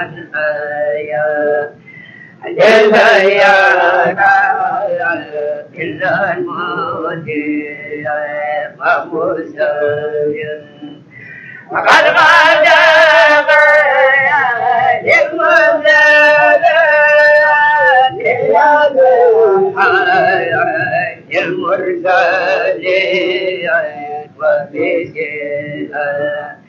الحياة الحياة كل الموجي ومسلم وقد غدا المرسلين وبشيء